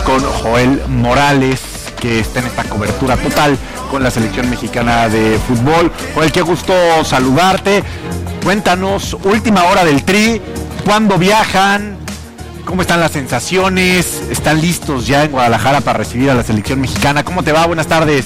con Joel Morales, que está en esta cobertura total con la selección mexicana de fútbol. Joel, qué gusto saludarte. Cuéntanos, última hora del Tri, ¿cuándo viajan? ¿Cómo están las sensaciones? ¿Están listos ya en Guadalajara para recibir a la selección mexicana? ¿Cómo te va? Buenas tardes.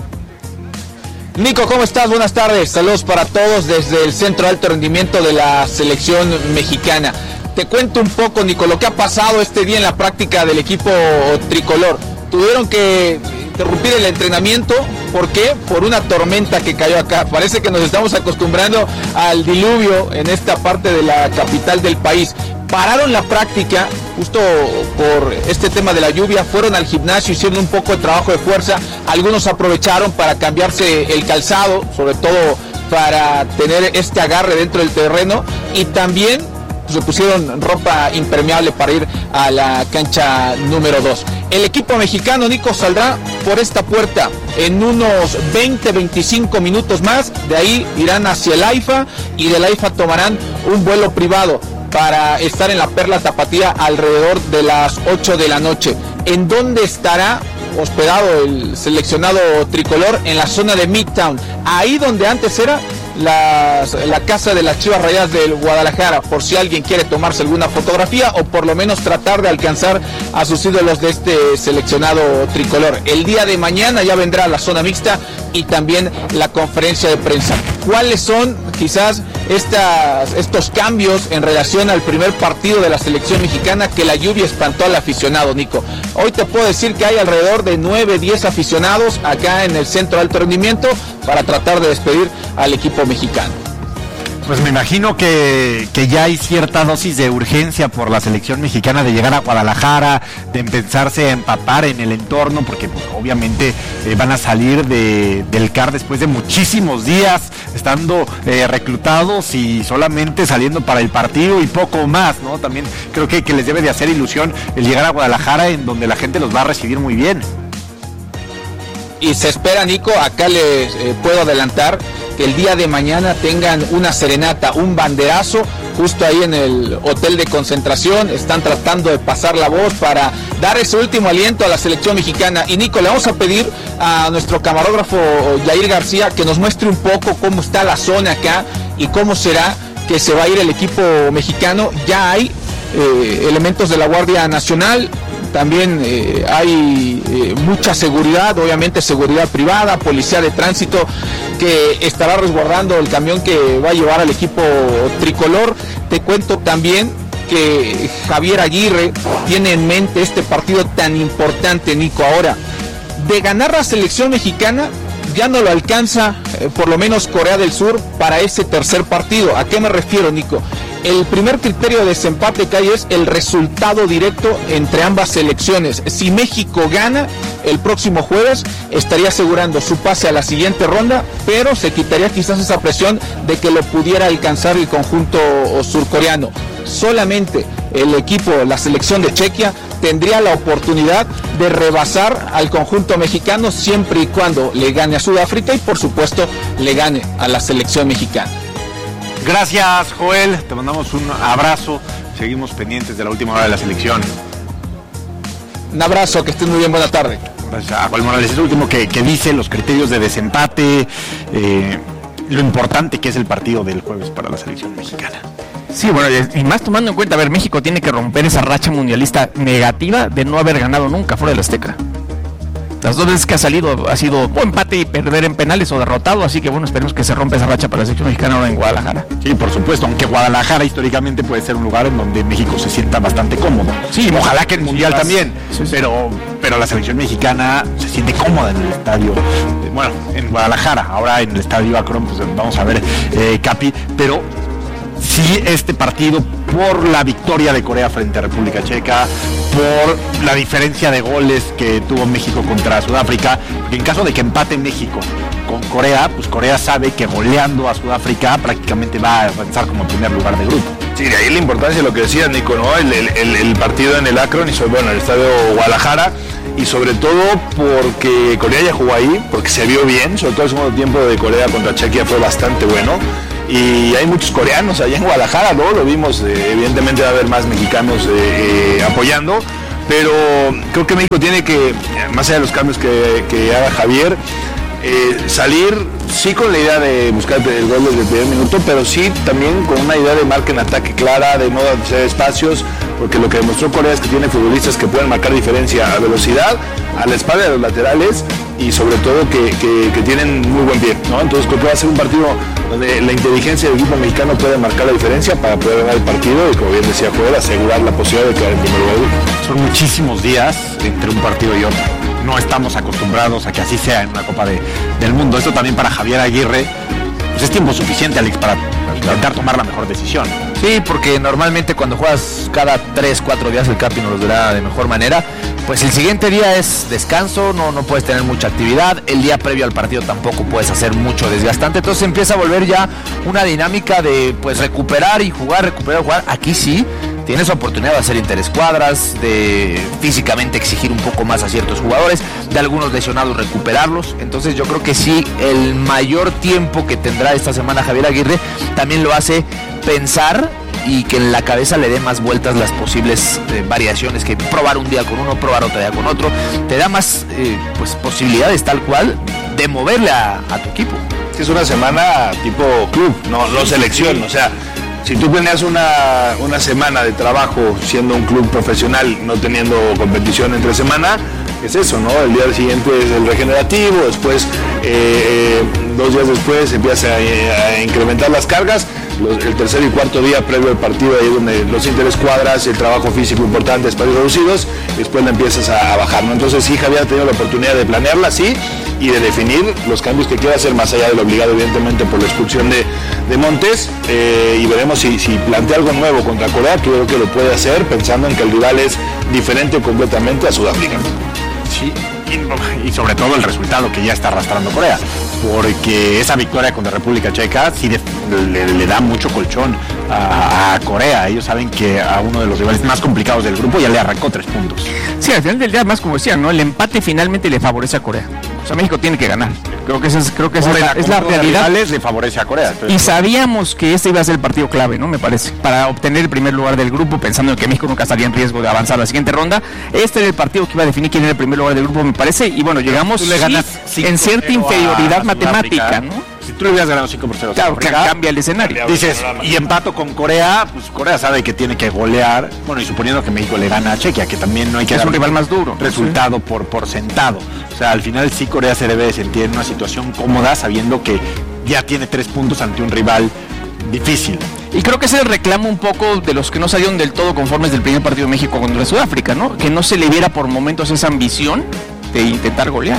Nico, ¿cómo estás? Buenas tardes. Saludos para todos desde el Centro de Alto Rendimiento de la selección mexicana. Te cuento un poco, Nico, lo que ha pasado este día en la práctica del equipo tricolor. Tuvieron que interrumpir el entrenamiento. ¿Por qué? Por una tormenta que cayó acá. Parece que nos estamos acostumbrando al diluvio en esta parte de la capital del país. Pararon la práctica justo por este tema de la lluvia, fueron al gimnasio, hicieron un poco de trabajo de fuerza, algunos aprovecharon para cambiarse el calzado, sobre todo para tener este agarre dentro del terreno, y también se pusieron ropa impermeable para ir a la cancha número 2. El equipo mexicano, Nico, saldrá por esta puerta en unos 20-25 minutos más. De ahí irán hacia el AIFA y del AIFA tomarán un vuelo privado para estar en la Perla Tapatía alrededor de las 8 de la noche. ¿En dónde estará hospedado el seleccionado tricolor? En la zona de Midtown, ahí donde antes era la casa de las Chivas Rayadas del Guadalajara, por si alguien quiere tomarse alguna fotografía o por lo menos tratar de alcanzar a sus ídolos de este seleccionado tricolor. El día de mañana ya vendrá la zona mixta y también la conferencia de prensa. ¿Cuáles son quizás estos cambios en relación al primer partido de la selección mexicana? Que la lluvia espantó al aficionado, Nico. Hoy te puedo decir que hay alrededor de 9-10 aficionados acá en el Centro de Alto Rendimiento para tratar de despedir al equipo mexicano. Pues me imagino que ya hay cierta dosis de urgencia por la selección mexicana de llegar a Guadalajara, de empezarse a empapar en el entorno, porque pues, obviamente van a salir del CAR después de muchísimos días, estando reclutados y solamente saliendo para el partido y poco más, ¿no? También creo que les debe de hacer ilusión el llegar a Guadalajara, en donde la gente los va a recibir muy bien. Y se espera, Nico, acá les puedo adelantar que el día de mañana tengan una serenata, un banderazo, justo ahí en el hotel de concentración. Están tratando de pasar la voz para dar ese último aliento a la selección mexicana. Y Nico, le vamos a pedir a nuestro camarógrafo Yair García que nos muestre un poco cómo está la zona acá y cómo será que se va a ir el equipo mexicano. Ya hay elementos de la Guardia Nacional. También hay mucha seguridad, obviamente seguridad privada, policía de tránsito que estará resguardando el camión que va a llevar al equipo tricolor. Te cuento también que Javier Aguirre tiene en mente este partido tan importante, Nico. Ahora, de ganar la selección mexicana, ya no lo alcanza por lo menos Corea del Sur para ese tercer partido. ¿A qué me refiero, Nico? El primer criterio de desempate que hay es el resultado directo entre ambas selecciones. Si México gana el próximo jueves, estaría asegurando su pase a la siguiente ronda, pero se quitaría quizás esa presión de que lo pudiera alcanzar el conjunto surcoreano. Solamente el equipo, la selección de Chequia, tendría la oportunidad de rebasar al conjunto mexicano siempre y cuando le gane a Sudáfrica y por supuesto le gane a la selección mexicana. Gracias, Joel, te mandamos un abrazo, seguimos pendientes de la última hora de la selección. Un abrazo, que estés muy bien, buena tarde. Gracias a Joel Morales. Es el último que dice los criterios de desempate, lo importante que es el partido del jueves para la selección mexicana. Sí, bueno, y más tomando en cuenta, a ver, México tiene que romper esa racha mundialista negativa de no haber ganado nunca fuera del Azteca. Las dos veces que ha sido o empate y perder en penales o derrotado, así que bueno, esperemos que se rompa esa racha para la selección mexicana ahora en Guadalajara. Sí, por supuesto, aunque Guadalajara históricamente puede ser un lugar en donde México se sienta bastante cómodo. Sí, ojalá que el Mundial también, sí. Pero la selección mexicana se siente cómoda en el estadio, bueno, en Guadalajara, ahora en el estadio Akron, pues vamos a ver, Capi, pero sí este partido por la victoria de Corea frente a República Checa, por la diferencia de goles que tuvo México contra Sudáfrica, porque en caso de que empate México con Corea, pues Corea sabe que goleando a Sudáfrica prácticamente va a avanzar como primer lugar de grupo. Sí, de ahí la importancia de lo que decía Nico, ¿no? El partido en el Akron y bueno, el estadio Guadalajara, y sobre todo porque Corea ya jugó ahí, porque se vio bien, sobre todo el segundo tiempo de Corea contra Chequia fue bastante bueno. Y hay muchos coreanos allá en Guadalajara, ¿no? Lo vimos, evidentemente va a haber más mexicanos apoyando, pero creo que México tiene que, más allá de los cambios que haga Javier, salir sí con la idea de buscar el gol desde el primer minuto, pero sí también con una idea de marca en ataque clara, de no hacer espacios, porque lo que demostró Corea es que tiene futbolistas que pueden marcar diferencia a velocidad, a la espalda de los laterales y sobre todo que tienen muy buen pie, ¿no? Entonces creo que va a ser un partido donde la inteligencia del equipo mexicano puede marcar la diferencia para poder ganar el partido y, como bien decía Joel, asegurar la posibilidad de quedar en primer lugar. Son muchísimos días entre un partido y otro. No estamos acostumbrados a que así sea en una Copa del Mundo. Esto también para Javier Aguirre pues es tiempo suficiente, Alex, para intentar tomar la mejor decisión. Sí, porque normalmente cuando juegas cada 3-4 días, el Capi nos los verá de mejor manera, pues el siguiente día es descanso, no puedes tener mucha actividad, el día previo al partido tampoco puedes hacer mucho desgastante, entonces empieza a volver ya una dinámica de pues recuperar y jugar. Aquí sí tienes oportunidad de hacer interescuadras, de físicamente exigir un poco más a ciertos jugadores, de algunos lesionados recuperarlos. Entonces yo creo que sí, el mayor tiempo que tendrá esta semana Javier Aguirre también lo hace pensar y que en la cabeza le dé más vueltas las posibles variaciones, que probar un día con uno, probar otro día con otro, te da más pues posibilidades tal cual de moverle a tu equipo. Es una semana tipo club, no selección, o sea, si tú planeas una semana de trabajo siendo un club profesional, no teniendo competición entre semana, es eso, ¿no? El día siguiente es el regenerativo, después 2 días después empieza a incrementar las cargas, el tercer y cuarto día previo al partido, ahí donde los interescuadras, el trabajo físico importante, espacios reducidos, después la empiezas a bajar, ¿no? Entonces sí, Javier ha tenido la oportunidad de planearla así y de definir los cambios que quiere hacer, más allá de lo obligado evidentemente por la expulsión de Montes, y veremos si plantea algo nuevo contra Corea. Creo que lo puede hacer pensando en que el rival es diferente completamente a Sudáfrica. Sí, y sobre todo el resultado que ya está arrastrando Corea, porque esa victoria contra República Checa sí le da mucho colchón a Corea. Ellos saben que a uno de los rivales más complicados del grupo ya le arrancó 3 puntos. Sí, al final del día, más como decían, ¿no? El empate finalmente le favorece a Corea. O sea, México tiene que ganar. Creo que esa es la realidad. Le favorece a Corea. Y sabíamos que este iba a ser el partido clave, ¿no? Me parece, para obtener el primer lugar del grupo, pensando en que México nunca estaría en riesgo de avanzar a la siguiente ronda. Este era el partido que iba a definir quién era el primer lugar del grupo, me parece. Y bueno, llegamos en cierta inferioridad matemática, ¿no? Si tú le hubieras ganado 5-0, claro, cambia el escenario. Dices, y empato con Corea, pues Corea sabe que tiene que golear. Bueno, y suponiendo que México le gana a Chequia, que también no hay que dar un rival más duro, resultado por sentado. O sea, al final sí Corea se debe de sentir en una situación cómoda, sabiendo que ya tiene 3 puntos ante un rival difícil. Y creo que ese es el reclamo un poco de los que no salieron del todo conformes del primer partido de México contra Sudáfrica, ¿no? Que no se le viera por momentos esa ambición de intentar golear.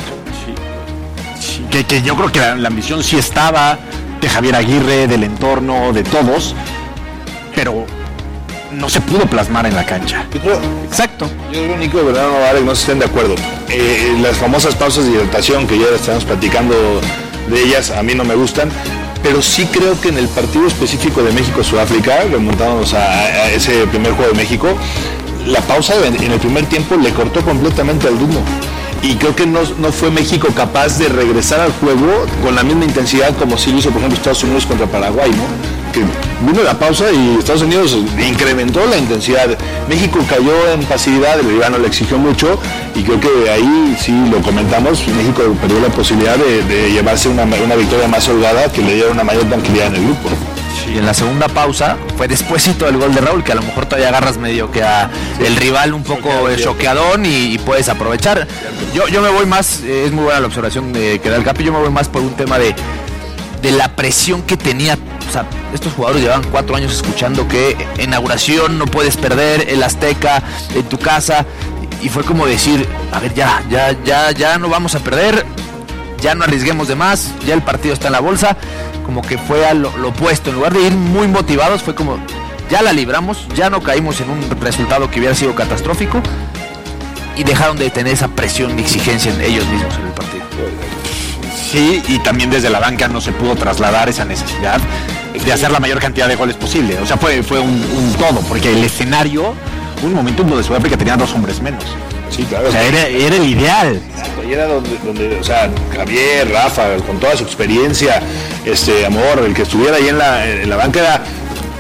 Que yo creo que la ambición sí estaba de Javier Aguirre, del entorno, de todos, pero no se pudo plasmar en la cancha. Exacto. Yo creo, Nico, de verdad, Alex, no se estén de acuerdo. Las famosas pausas de hidratación que ya estamos platicando de ellas, a mí no me gustan, pero sí creo que en el partido específico de México-Sudáfrica, remontándonos a ese primer juego de México, la pausa en el primer tiempo le cortó completamente el ritmo. Y creo que no fue México capaz de regresar al juego con la misma intensidad como sí lo hizo, por ejemplo, Estados Unidos contra Paraguay, ¿no? Que vino la pausa y Estados Unidos incrementó la intensidad. México cayó en pasividad, el rival no le exigió mucho y creo que ahí sí lo comentamos, México perdió la posibilidad de llevarse una victoria más holgada que le diera una mayor tranquilidad en el grupo. Y en la segunda pausa fue despuésito del gol de Raúl, que a lo mejor todavía agarras medio que a el rival un poco choqueadón y puedes aprovechar. Yo me voy más, es muy buena la observación que da el Capi, yo me voy más por un tema de la presión que tenía. O sea, estos jugadores llevaban 4 años escuchando que inauguración no puedes perder, el Azteca, en tu casa, y fue como decir, a ver, ya no vamos a perder, ya no arriesguemos de más, ya el partido está en la bolsa. Como que fue a lo opuesto, en lugar de ir muy motivados, fue como, ya la libramos, ya no caímos en un resultado que hubiera sido catastrófico, y dejaron de tener esa presión y exigencia en ellos mismos en el partido. Sí, y también desde la banca no se pudo trasladar esa necesidad de hacer la mayor cantidad de goles posible. O sea, fue un todo, porque el escenario, un momento donde Sudáfrica tenía 2 hombres menos. Sí, claro. O sea, era el ideal. Y era donde, o sea, Javier, Rafa, con toda su experiencia, Amor, el que estuviera ahí en la banca era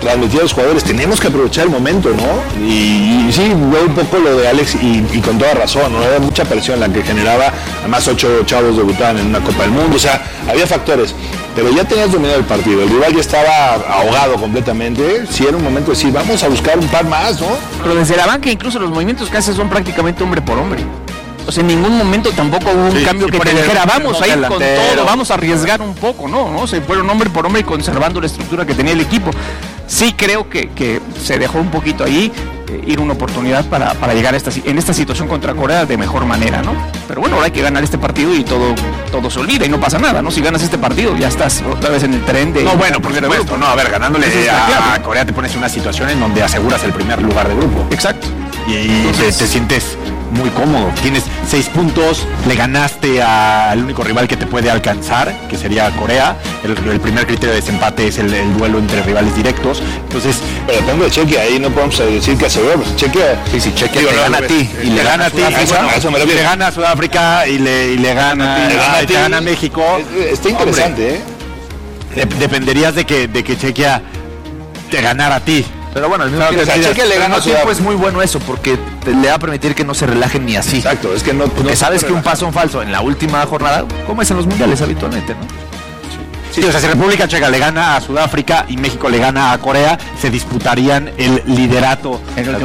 transmitir a los jugadores, tenemos que aprovechar el momento, ¿no? Y sí, veo un poco lo de Alex y con toda razón, ¿no? Era mucha presión la que generaba, además 8 chavos debutaban en una Copa del Mundo, o sea, había factores, pero ya tenías dominado el partido, el rival ya estaba ahogado completamente, sí era un momento de decir, vamos a buscar un par más, ¿no? Pero desde la banca incluso los movimientos que hace son prácticamente hombre por hombre. O sea, en ningún momento tampoco hubo un cambio que te dijera, vamos a ir con todo, vamos a arriesgar un poco, no, se fueron hombre por hombre y conservando la estructura que tenía el equipo. Sí creo que se dejó un poquito ahí ir una oportunidad para llegar en esta situación contra Corea de mejor manera, ¿no? Pero bueno, ahora hay que ganar este partido y todo se olvida y no pasa nada, ¿no? Si ganas este partido ya estás otra vez en el tren de... No, bueno, por supuesto, no, a ver, ganándole a Corea te pones en una situación en donde aseguras el primer lugar de grupo. Exacto. Y entonces, te sientes muy cómodo. Tienes 6 puntos, le ganaste al único rival que te puede alcanzar, que sería Corea. El primer criterio de desempate es el duelo entre rivales directos. Entonces, pero depende de Chequia, ahí no podemos decir que asegura, pues Chequia, Chequia te gana a ti y le gana a ti, le gana a Sudáfrica y le gana a México. Está interesante, Dependerías de que Chequia te ganara a ti. Pero bueno, Chequia le gana a tiempo, es muy bueno eso, porque le va a permitir que no se relajen ni así. Exacto, es que no. Porque sabes que un paso en falso en la última jornada, como es en los mundiales habitualmente, ¿no? Sí, o sea, si República Checa le gana a Sudáfrica y México le gana a Corea, se disputarían el liderato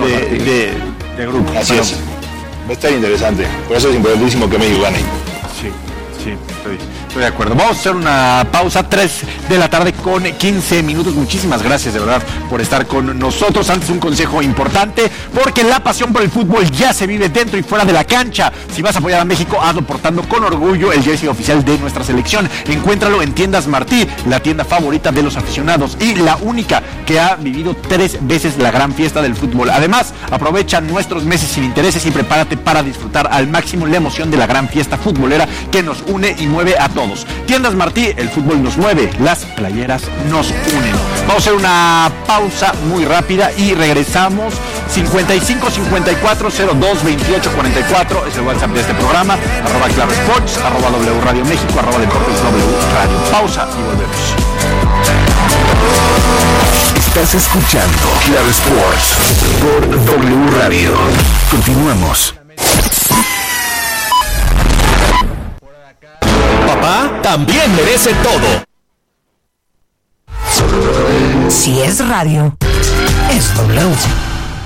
de grupo. Así es. Va a estar interesante. Por eso es importantísimo que México gane. Sí, estoy de acuerdo. Vamos a hacer una pausa, 3 de la tarde con 15 minutos. Muchísimas gracias de verdad por estar con nosotros. Antes un consejo importante, porque la pasión por el fútbol ya se vive dentro y fuera de la cancha. Si vas a apoyar a México, hazlo portando con orgullo el jersey oficial de nuestra selección. Encuéntralo en Tiendas Martí, la tienda favorita de los aficionados y la única que ha vivido 3 veces la gran fiesta del fútbol. Además, aprovecha nuestros meses sin intereses y prepárate para disfrutar al máximo la emoción de la gran fiesta futbolera que nos une y mueve a todos. Tiendas Martí, el fútbol nos mueve, las playeras nos unen. Vamos a hacer una pausa muy rápida y regresamos. 55 54 02 28 44 es el WhatsApp de este programa, @ClaroSports, @W Radio México, @Deportes W Radio. Pausa y volvemos. Estás escuchando Claro Sports por W Radio. Continuamos. Papá también merece todo. Si es radio, es W.